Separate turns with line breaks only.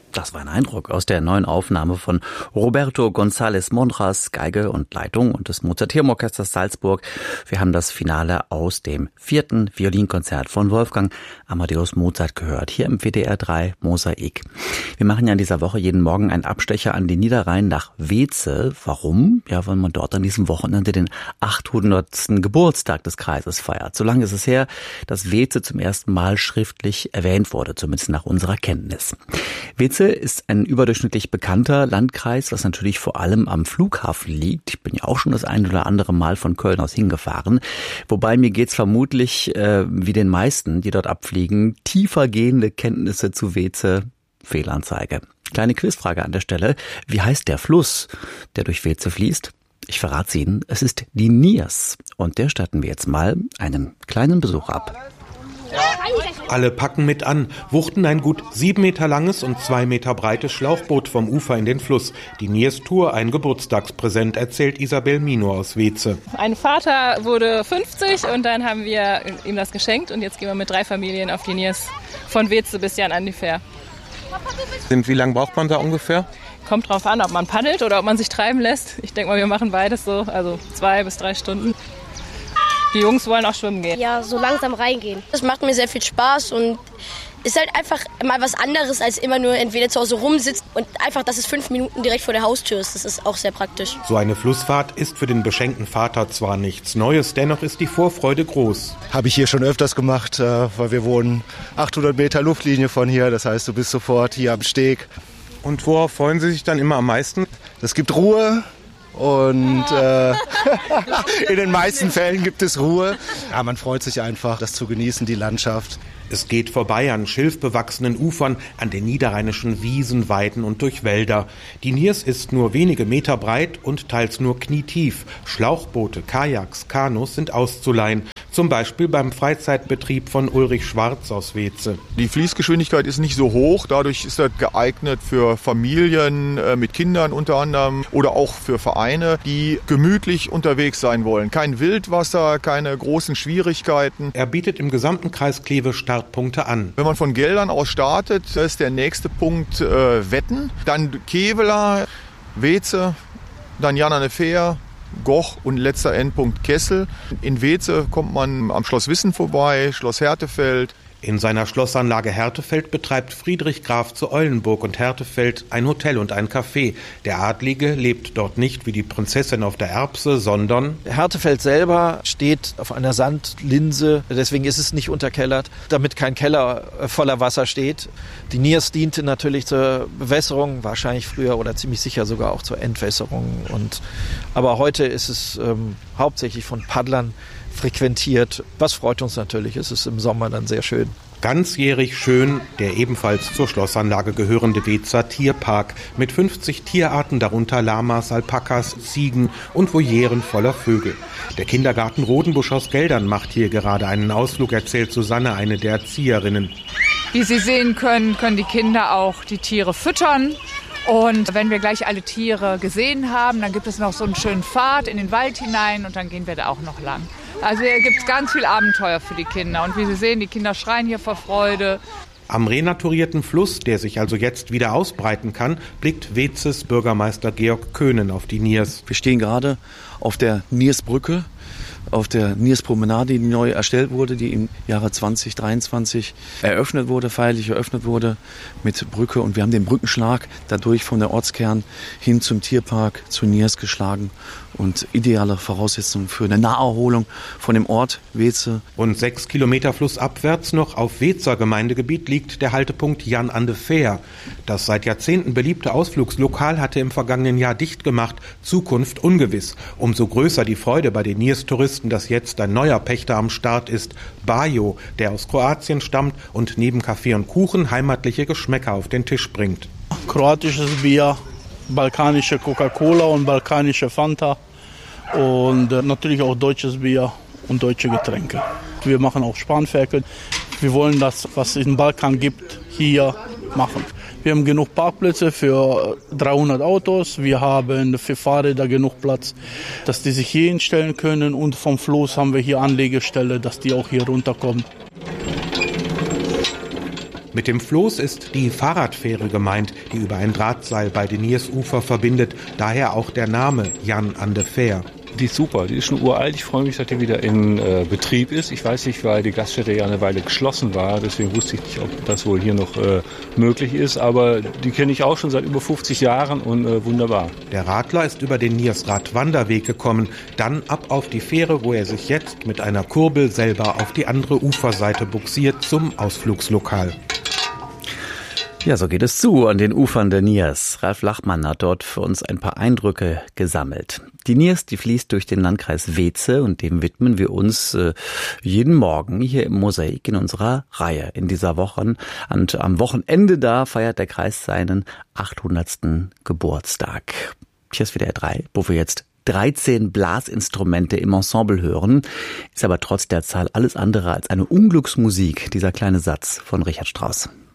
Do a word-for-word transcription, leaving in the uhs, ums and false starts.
Das war ein Eindruck aus der neuen Aufnahme von Roberto González Monjas, Geige und Leitung und des Mozarteum-Orchesters Salzburg. Wir haben das Finale aus dem vierten Violinkonzert von Wolfgang Amadeus Mozart gehört, hier im W D R drei Mosaik. Wir machen ja in dieser Woche jeden Morgen einen Abstecher an den Niederrhein nach Weeze. Warum? Ja, weil man dort an diesem Wochenende den achthundertsten Geburtstag des Kreises feiert. So lange ist es her, dass Weeze zum ersten Mal schriftlich erwähnt wurde, zumindest nach unserer Kenntnis. Weeze ist ein überdurchschnittlich bekannter Landkreis, was natürlich vor allem am Flughafen liegt. Ich bin ja auch schon das ein oder andere Mal von Köln aus hingefahren. Wobei mir geht's vermutlich, äh, wie den meisten, die dort abfliegen, tiefer gehende Kenntnisse zu Weeze. Fehlanzeige. Kleine Quizfrage an der Stelle. Wie heißt der Fluss, der durch Weeze fließt? Ich verrate es Ihnen, es ist die Niers. Und der statten wir jetzt mal einen kleinen Besuch ab.
Alle packen mit an, wuchten ein gut sieben Meter langes und zwei Meter breites Schlauchboot vom Ufer in den Fluss. Die Niers Tour, ein Geburtstagspräsent, erzählt Isabel Mino aus Weeze.
Ein Vater wurde fünfzig und dann haben wir ihm das geschenkt und jetzt gehen wir mit drei Familien auf die Niers von Weeze bis Jan an die Fähr.
Wie lange braucht man da ungefähr?
Kommt drauf an, ob man paddelt oder ob man sich treiben lässt. Ich denke mal, wir machen beides so, also zwei bis drei Stunden. Die Jungs wollen auch schwimmen gehen.
Ja, so langsam reingehen. Das macht mir sehr viel Spaß und ist halt einfach mal was anderes, als immer nur entweder zu Hause rumsitzen und einfach, dass es fünf Minuten direkt vor der Haustür ist. Das ist auch sehr praktisch.
So eine Flussfahrt ist für den beschenkten Vater zwar nichts Neues, dennoch ist die Vorfreude groß.
Habe ich hier schon öfters gemacht, weil wir wohnen achthundert Meter Luftlinie von hier. Das heißt, du bist sofort hier am Steg.
Und worauf freuen Sie sich dann immer am meisten?
Es gibt Ruhe. Und äh, in den meisten Fällen gibt es Ruhe. Ja, man freut sich einfach, das zu genießen, die Landschaft.
Es geht vorbei an schilfbewachsenen Ufern, an den niederrheinischen Wiesen, Weiden und durch Wälder. Die Niers ist nur wenige Meter breit und teils nur knietief. Schlauchboote, Kajaks, Kanus sind auszuleihen. Zum Beispiel beim Freizeitbetrieb von Ulrich Schwarz aus Weeze.
Die Fließgeschwindigkeit ist nicht so hoch, dadurch ist das geeignet für Familien äh, mit Kindern unter anderem oder auch für Vereine, die gemütlich unterwegs sein wollen. Kein Wildwasser, keine großen Schwierigkeiten.
Er bietet im gesamten Kreis Kleve Startpunkte an.
Wenn man von Geldern aus startet, ist der nächste Punkt äh, Wetten, dann Kevela, Weeze, dann Jan an der Fähr, Goch und letzter Endpunkt Kessel. In Weeze kommt man am Schloss Wissen vorbei, Schloss Hertefeld.
In seiner Schlossanlage Hertefeld betreibt Friedrich Graf zu Eulenburg und Hertefeld ein Hotel und ein Café. Der Adlige lebt dort nicht wie die Prinzessin auf der Erbse, sondern...
Hertefeld selber steht auf einer Sandlinse, deswegen ist es nicht unterkellert, damit kein Keller voller Wasser steht. Die Niers diente natürlich zur Bewässerung, wahrscheinlich früher oder ziemlich sicher sogar auch zur Entwässerung. Und, aber heute ist es ähm, hauptsächlich von Paddlern frequentiert. Was freut uns natürlich, es ist im Sommer dann sehr schön.
Ganzjährig schön der ebenfalls zur Schlossanlage gehörende Weezer Tierpark mit fünfzig Tierarten, darunter Lamas, Alpakas, Ziegen und Volieren voller Vögel. Der Kindergarten Rodenbusch aus Geldern macht hier gerade einen Ausflug, erzählt Susanne, eine der Erzieherinnen.
Wie Sie sehen können, können die Kinder auch die Tiere füttern. Und wenn wir gleich alle Tiere gesehen haben, dann gibt es noch so einen schönen Pfad in den Wald hinein und dann gehen wir da auch noch lang. Also hier gibt es ganz viel Abenteuer für die Kinder. Und wie Sie sehen, die Kinder schreien hier vor Freude.
Am renaturierten Fluss, der sich also jetzt wieder ausbreiten kann, blickt Weezes Bürgermeister Georg Köhnen auf die Niers.
Wir stehen gerade auf der Niersbrücke, auf der Nierspromenade, die neu erstellt wurde, die im Jahre zwanzig dreiundzwanzig eröffnet wurde, feierlich eröffnet wurde mit Brücke. Und wir haben den Brückenschlag dadurch von der Ortskern hin zum Tierpark zu Niers geschlagen. Und ideale Voraussetzungen für eine Naherholung von dem Ort Weeze.
Und sechs Kilometer flussabwärts noch auf Weezer Gemeindegebiet liegt der Haltepunkt Jan an de Fähr. Das seit Jahrzehnten beliebte Ausflugslokal hatte im vergangenen Jahr dicht gemacht. Zukunft ungewiss. Umso größer die Freude bei den Niers-Touristen, dass jetzt ein neuer Pächter am Start ist. Bajo, der aus Kroatien stammt und neben Kaffee und Kuchen heimatliche Geschmäcker auf den Tisch bringt.
Kroatisches Bier, balkanische Coca-Cola und balkanische Fanta. Und äh, natürlich auch deutsches Bier und deutsche Getränke. Wir machen auch Spanferkel. Wir wollen das, was es im Balkan gibt, hier machen. Wir haben genug Parkplätze für dreihundert Autos. Wir haben für Fahrräder genug Platz, dass die sich hier hinstellen können. Und vom Fluss haben wir hier Anlegestelle, dass die auch hier runterkommen.
Mit dem Floß ist die Fahrradfähre gemeint, die über ein Drahtseil bei den Niersufer verbindet, daher auch der Name Jan an de Veer.
Die ist super, die ist schon uralt. Ich freue mich, dass die wieder in äh, Betrieb ist. Ich weiß nicht, weil die Gaststätte ja eine Weile geschlossen war. Deswegen wusste ich nicht, ob das wohl hier noch äh, möglich ist. Aber die kenne ich auch schon seit über fünfzig Jahren und äh, wunderbar.
Der Radler ist über den Niersrad-Wanderweg gekommen, dann ab auf die Fähre, wo er sich jetzt mit einer Kurbel selber auf die andere Uferseite buxiert zum Ausflugslokal.
Ja, so geht es zu an den Ufern der Niers. Ralf Lachmann hat dort für uns ein paar Eindrücke gesammelt. Die Niers, die fließt durch den Landkreis Weeze und dem widmen wir uns äh, jeden Morgen hier im Mosaik in unserer Reihe in dieser Woche. Und am Wochenende da feiert der Kreis seinen achthundertsten Geburtstag. Hier ist W D R drei, wo wir jetzt dreizehn Blasinstrumente im Ensemble hören, ist aber trotz der Zahl alles andere als eine Unglücksmusik, dieser kleine Satz von Richard Strauss.